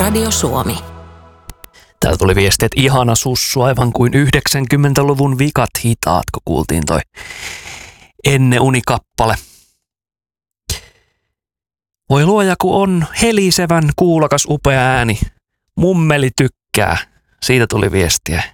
Radio Suomi. Täällä tuli viesti, että ihana sussu, aivan kuin 90-luvun vikat hitaat, kun kuultiin toi Enne unikappale. Voi luoja, kun on helisevän kuulokas upea ääni. Mummeli tykkää. Siitä tuli viestiä.